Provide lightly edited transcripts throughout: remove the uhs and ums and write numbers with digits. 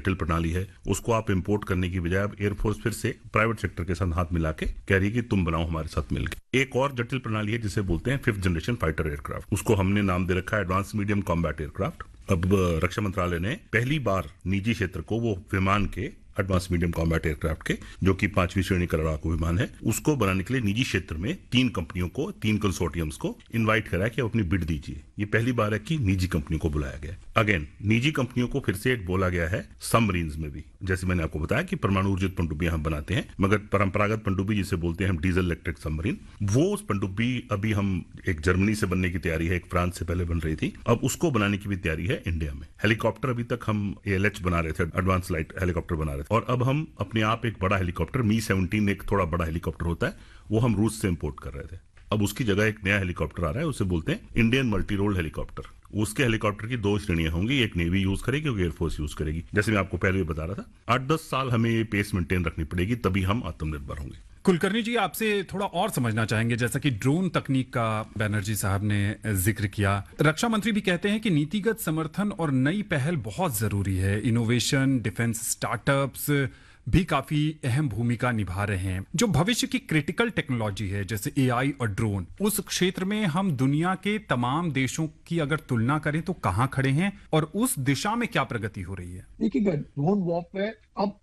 जटिल प्रणाली है, उसको आप इंपोर्ट करने की बजाय अब एयरफोर्स फिर से प्राइवेट सेक्टर के साथ हाथ मिला के कह रही है कि तुम बनाओ हमारे साथ मिलकर। एक और जटिल प्रणाली है जिसे बोलते हैं 5th जनरेशन फाइटर एयरक्राफ्ट, उसको हमने नाम दे रखा है एडवांस मीडियम कॉम्बैट एयरक्राफ्ट। अब रक्षा मंत्रालय ने पहली बार निजी क्षेत्र को वो विमान के एडवांस मीडियम कॉम्बैट एयरक्राफ्ट के, जो कि 5वीं श्रेणी का लड़ाकू विमान है, उसको बनाने के लिए निजी क्षेत्र में 3 कंपनियों को, 3 कंसोर्टियम्स को इनवाइट करा कि आप अपनी बिड दीजिए। ये पहली बार है कि निजी कंपनियों को बुलाया गया। अगेन निजी कंपनियों को फिर से बोला गया है सबमरीन्स में भी। जैसे मैंने आपको बताया कि परमाणु ऊर्जित पनडुब्बियां हम बनाते हैं, मगर परंपरागत पनडुब्बी जिसे बोलते हैं हम डीजल इलेक्ट्रिक सबमरीन, वो उस पनडुब्बी अभी हम एक जर्मनी से बनने की तैयारी है, एक फ्रांस से पहले बन रही थी, अब उसको बनाने की भी तैयारी है इंडिया में। हेलीकॉप्टर अभी तक हम ALH बना रहे थे, एडवांस लाइट हेलीकॉप्टर बना रहे थे, और अब हम अपने आप एक बड़ा हेलीकॉप्टर Mi-17 एक थोड़ा बड़ा हेलीकॉप्टर होता है, वो हम रूस से इंपोर्ट कर रहे थे। अब उसकी जगह एक नया हेलीकॉप्टर आ रहा है, उसे बोलते हैं इंडियन मल्टी रोल हेलीकॉप्टर। उसके हेलीकॉप्टर की 2 श्रेणियां होंगी, एक नेवी यूज करेगी और एयरफोर्स यूज करेगी। जैसे मैं आपको पहले भी बता रहा था, 8-10 साल हमें ये पेस मेंटेन रखनी पड़ेगी, तभी हम आत्मनिर्भर होंगे। कुलकर्णी जी, आपसे थोड़ा और समझना चाहेंगे, जैसा कि ड्रोन तकनीक का बैनर्जी साहब ने जिक्र किया। रक्षा मंत्री भी कहते हैं कि नीतिगत समर्थन और नई पहल बहुत जरूरी है। इनोवेशन, डिफेंस स्टार्टअप्स भी काफी अहम भूमिका निभा रहे हैं। जो भविष्य की क्रिटिकल टेक्नोलॉजी है जैसे AI और ड्रोन, उस क्षेत्र में हम दुनिया के तमाम देशों की अगर तुलना करें तो कहां खड़े हैं और उस दिशा में क्या प्रगति हो रही है? देखिए, ड्रोन वॉरफेयर अब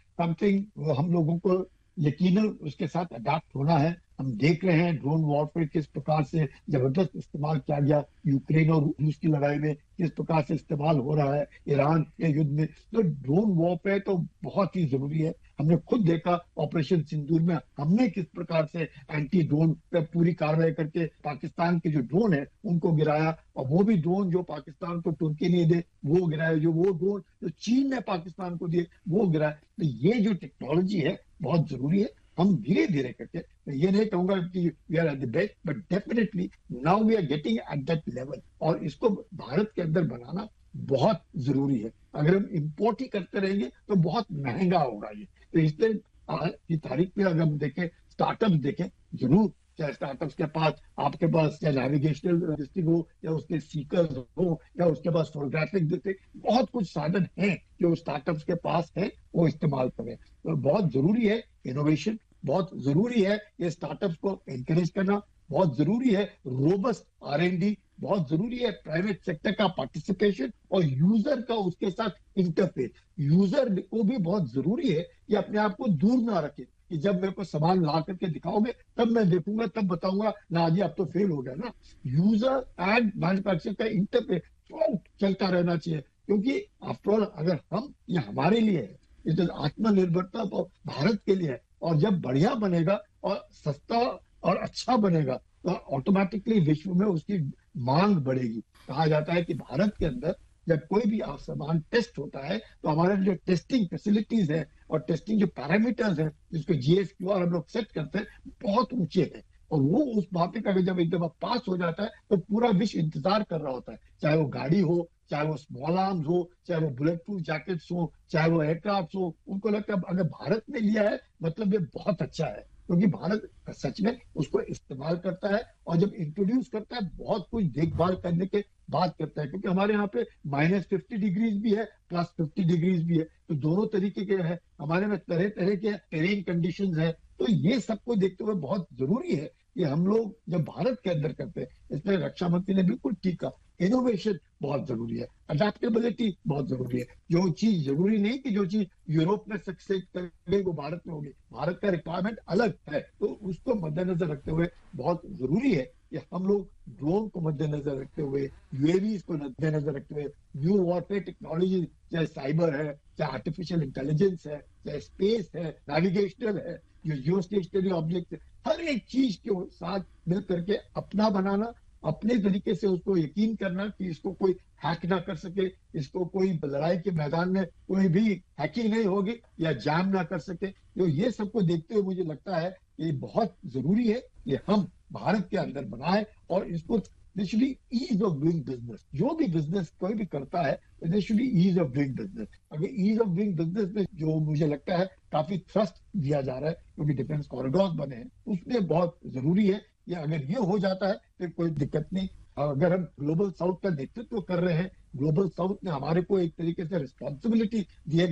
समथिंग हम लोगों को यकीनन उसके साथ अडैप्ट होना है। हम देख रहे हैं ड्रोन वॉरफेयर किस प्रकार से जबरदस्त इस्तेमाल किया गया, यूक्रेन और रूस की लड़ाई में किस प्रकार से इस्तेमाल हो रहा है, ईरान के युद्ध में। तो ड्रोन वॉरफेयर तो बहुत ही जरूरी है। हमने खुद देखा ऑपरेशन सिंदूर में हमने किस प्रकार से एंटी ड्रोन पे पूरी कार्रवाई करके पाकिस्तान के जो ड्रोन है उनको गिराया, और वो भी ड्रोन जो पाकिस्तान को तुर्की ने दे वो गिराया, जो वो ड्रोन जो चीन ने पाकिस्तान को दिए वो गिराया। तो ये जो टेक्नोलॉजी है बहुत जरूरी है। हम धीरे धीरे करके, मैं ये नहीं कहूंगा कि we are at the best, but definitely now we are getting at that level, और इसको भारत के अंदर बनाना बहुत जरूरी है। अगर हम इंपोर्ट ही करते रहेंगे तो बहुत महंगा होगा ये। तो इसलिए आज की तारीख में अगर हम देखें, स्टार्टअप देखें, जरूर चाहे स्टार्टअप्स के पास, आपके पास चाहे नेविगेशनल डिस्ट्रिक्ट हो या उसके सीकर्स हो या उसके पास फोटोग्राफिक डिस्ट्रिक्ट, बहुत कुछ साधन हैं जो स्टार्टअप्स के पास है, वो इस्तेमाल करें। तो बहुत जरूरी है इनोवेशन, बहुत जरूरी है ये स्टार्टअप्स को एनकरेज करना, बहुत जरूरी है रोबस्ट R&D, बहुत जरूरी है प्राइवेट सेक्टर का पार्टिसिपेशन और यूजर का उसके साथ इंटरफेस। यूजर को भी बहुत जरूरी है कि अपने आप को दूर ना रखे कि जब मेरे को सामान ला करके दिखाओगे तब मैं देखूंगा, तब बताऊंगा ना जी अब तो फेल हो गया ना। यूजर एंड मैन्युफैक्चरर का इंटरफेस चलता रहना चाहिए, क्योंकि आफ्टरऑल अगर हम, ये हमारे लिए है, इस आत्मनिर्भरता तो भारत के लिए है, और जब बढ़िया बनेगा और सस्ता और अच्छा बनेगा तो ऑटोमेटिकली विश्व में उसकी मांग बढ़ेगी। कहा जाता है कि भारत के अंदर जब कोई भी सामान टेस्ट होता है तो हमारे जो टेस्टिंग फैसिलिटीज है और टेस्टिंग जो पैरामीटर्स हैं जिसको GSQR हम लोग सेट करते हैं बहुत ऊंचे हैं, और वो उस मापे का जब एक दफा पास हो जाता है तो पूरा विश्व इंतजार कर रहा होता है। चाहे वो गाड़ी हो, चाहे वो स्मॉल आर्म्स हो, चाहे वो बुलेट प्रूफ जैकेट्स हो, चाहे वो एयरक्राफ्ट हो, उनको लगता है अगर भारत ने लिया है मतलब ये बहुत अच्छा है, क्योंकि भारत सच में उसको इस्तेमाल करता है और जब इंट्रोड्यूस करता है बहुत कुछ देखभाल करने के बाद करता है। क्योंकि हमारे यहाँ पे -50 डिग्रीज भी है, +50 डिग्रीज भी है, तो दोनों तरीके के हैं। हमारे में तरह तरह के टेरेन कंडीशंस है, तो ये सबको देखते हुए बहुत जरूरी है कि हम लोग जब भारत के अंदर करते हैं, इसमें रक्षा मंत्री ने बिल्कुल ठीक कहा, इनोवेशन बहुत जरूरी है, अडेप्टेबिलिटी बहुत जरूरी है। जो चीज जरूरी नहीं कि जो चीज यूरोप में सक्सेस करेगी वो भारत में होगी, भारत का रिक्वायरमेंट अलग है, तो उसको मद्देनजर रखते हुए बहुत जरूरी है कि हम लोग ड्रोन को मद्देनजर रखते हुए, UAVs को मद्देनजर रखते हुए, न्यू वॉरफेयर टेक्नोलॉजी, चाहे साइबर है, चाहे आर्टिफिशियल इंटेलिजेंस है, चाहे स्पेस है, नेविगेशनल है, जो जियो स्टेशनरी ऑब्जेक्ट है, हर एक चीज के साथ मिल करके अपना बनाना, अपने तरीके से उसको यकीन करना कि इसको कोई हैक ना कर सके, इसको कोई लड़ाई के मैदान में कोई भी हैकिंग नहीं होगी या जैम ना कर सके। तो ये सबको देखते हुए मुझे लगता है कि बहुत जरूरी है कि हम भारत के अंदर बनाए, और इसको should ease of doing business. जो भी बिजनेस कोई भी करता है they should ease of doing business. अगर ईज ऑफ डूइंग बिजनेस में जो मुझे लगता है काफी थ्रस्ट दिया जा रहा है क्योंकि डिफेंस कॉरिडोर बने हैं, उसमें बहुत जरूरी है कि अगर ये हो जाता है फिर कोई दिक्कत नहीं। अगर हम ग्लोबल साउथ का नेतृत्व कर रहे हैं, ग्लोबल साउथ ने हमारे को एक तरीके से रिस्पॉन्सिबिलिटी दी है